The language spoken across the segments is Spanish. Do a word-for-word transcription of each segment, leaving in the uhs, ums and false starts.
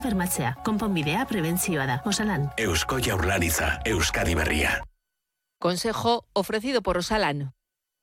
Bermatzea, konponbidea prebentzioa da. Osalan. Eusko Jaurlaritza, Euskadi Berria. Consejo ofrecido por Osalan.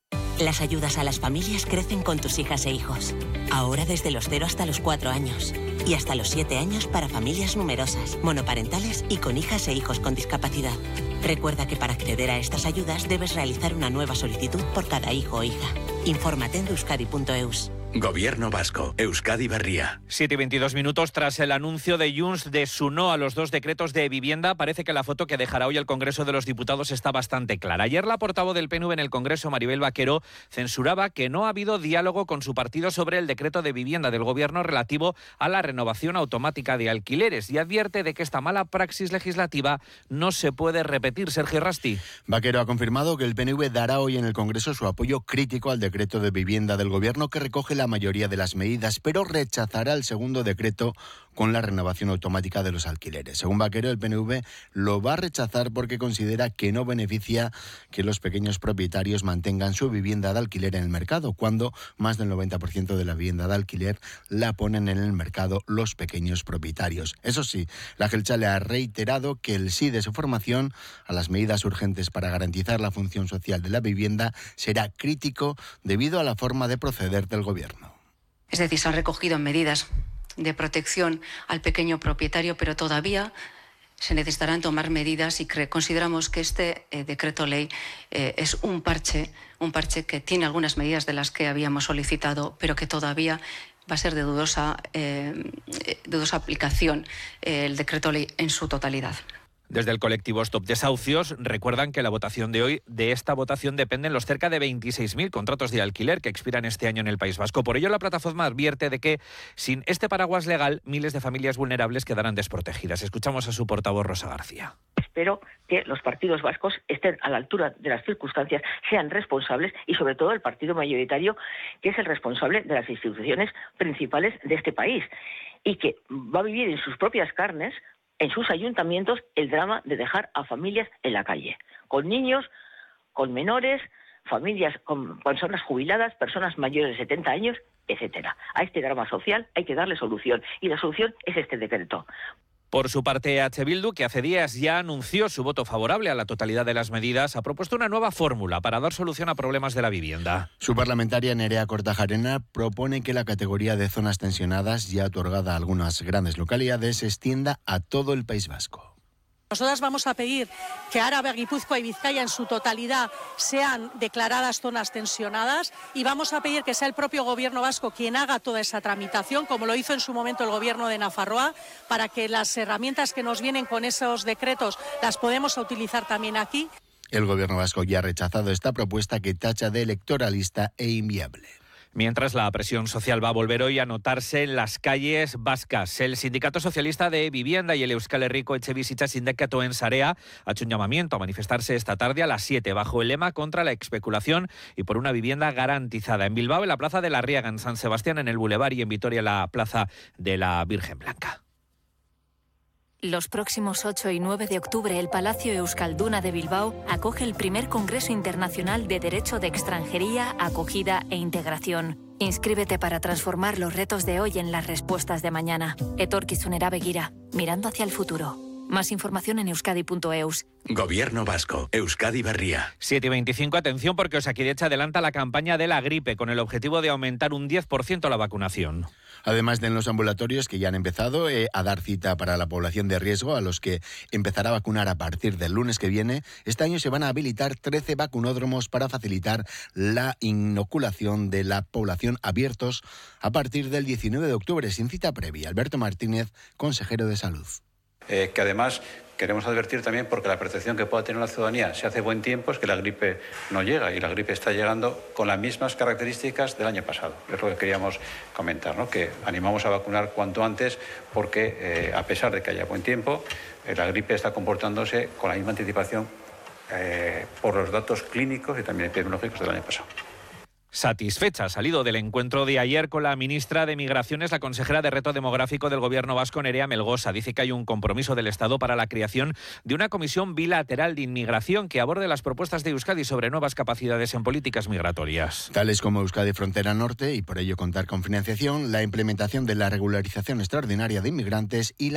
Las ayudas a las familias crecen con tus hijas e hijos. Ahora desde los cero hasta los cuatro años. Y hasta los siete años para familias numerosas, monoparentales y con hijas e hijos con discapacidad. Recuerda que para acceder a estas ayudas debes realizar una nueva solicitud por cada hijo o hija. Infórmate en euskadi punto eus. Gobierno vasco, Euskadi Berria. siete y veintidós minutos tras el anuncio de Junts de su no a los dos decretos de vivienda, parece que la foto que dejará hoy el Congreso de los Diputados está bastante clara. Ayer la portavoz del P N V en el Congreso, Maribel Vaquero, censuraba que no ha habido diálogo con su partido sobre el decreto de vivienda del Gobierno relativo a la renovación automática de alquileres y advierte de que esta mala praxis legislativa no se puede repetir. Sergio Rasti. Vaquero ha confirmado que el P N V dará hoy en el Congreso su apoyo crítico al decreto de vivienda del Gobierno que recoge la mayoría de las medidas, pero rechazará el segundo decreto con la renovación automática de los alquileres. Según Vaquero, el P N V lo va a rechazar porque considera que no beneficia que los pequeños propietarios mantengan su vivienda de alquiler en el mercado, cuando más del noventa por ciento de la vivienda de alquiler la ponen en el mercado los pequeños propietarios. Eso sí, la Geltrú le ha reiterado que el sí de su formación a las medidas urgentes para garantizar la función social de la vivienda será crítico debido a la forma de proceder del Gobierno. Es decir, se han recogido medidas de protección al pequeño propietario, pero todavía se necesitarán tomar medidas y cre- consideramos que este eh, decreto ley eh, es un parche, un parche que tiene algunas medidas de las que habíamos solicitado, pero que todavía va a ser de dudosa, eh, dudosa aplicación eh, el decreto ley en su totalidad. Desde el colectivo Stop Desahucios recuerdan que la votación de hoy, de esta votación dependen los cerca de veintiséis mil contratos de alquiler que expiran este año en el País Vasco. Por ello, la plataforma advierte de que sin este paraguas legal, miles de familias vulnerables quedarán desprotegidas. Escuchamos a su portavoz, Rosa García. Espero que los partidos vascos estén a la altura de las circunstancias, sean responsables y sobre todo el partido mayoritario, que es el responsable de las instituciones principales de este país y que va a vivir en sus propias carnes, en sus ayuntamientos, el drama de dejar a familias en la calle, con niños, con menores, familias con personas jubiladas, personas mayores de setenta años, etcétera. A este drama social hay que darle solución y la solución es este decreto. Por su parte, H. Bildu, que hace días ya anunció su voto favorable a la totalidad de las medidas, ha propuesto una nueva fórmula para dar solución a problemas de la vivienda. Su parlamentaria Nerea Kortajarena propone que la categoría de zonas tensionadas, ya otorgada a algunas grandes localidades, se extienda a todo el País Vasco. Nosotras vamos a pedir que Araba, Guipúzcoa y Vizcaya en su totalidad sean declaradas zonas tensionadas y vamos a pedir que sea el propio Gobierno vasco quien haga toda esa tramitación, como lo hizo en su momento el Gobierno de Nafarroa, para que las herramientas que nos vienen con esos decretos las podemos utilizar también aquí. El Gobierno vasco ya ha rechazado esta propuesta que tacha de electoralista e inviable. Mientras, la presión social va a volver hoy a notarse en las calles vascas. El Sindicato Socialista de Vivienda y el Euskal Herriko Etxebizitza Sindikatu en Sarea ha hecho un llamamiento a manifestarse esta tarde a las siete bajo el lema contra la especulación y por una vivienda garantizada. En Bilbao, en la Plaza de la Riaga, en San Sebastián, en el Boulevard, y en Vitoria, en la Plaza de la Virgen Blanca. Los próximos ocho y nueve de octubre, el Palacio Euskalduna de Bilbao acoge el primer Congreso Internacional de Derecho de Extranjería, Acogida e Integración. Inscríbete para transformar los retos de hoy en las respuestas de mañana. Etorkizunera begira, mirando hacia el futuro. Más información en euskadi punto eus. Gobierno vasco, Euskadi Berria. siete y veinticinco, atención porque Osakidetza adelanta la campaña de la gripe con el objetivo de aumentar un diez por ciento la vacunación. Además de en los ambulatorios que ya han empezado eh, a dar cita para la población de riesgo, a los que empezará a vacunar a partir del lunes que viene, este año se van a habilitar trece vacunódromos para facilitar la inoculación de la población abiertos a partir del diecinueve de octubre, sin cita previa. Alberto Martínez, consejero de Salud. Eh, que además queremos advertir también, porque la percepción que pueda tener la ciudadanía si hace buen tiempo es que la gripe no llega, y la gripe está llegando con las mismas características del año pasado. Es lo que queríamos comentar, ¿no? Que animamos a vacunar cuanto antes porque eh, a pesar de que haya buen tiempo, eh, la gripe está comportándose con la misma anticipación eh, por los datos clínicos y también epidemiológicos del año pasado. satisfecha. Ha salido del encuentro de ayer con la ministra de Migraciones, la consejera de Reto Demográfico del Gobierno vasco, Nerea Melgosa. Dice que hay un compromiso del Estado para la creación de una comisión bilateral de inmigración que aborde las propuestas de Euskadi sobre nuevas capacidades en políticas migratorias. Tales como Euskadi Frontera Norte y por ello contar con financiación, la implementación de la regularización extraordinaria de inmigrantes y la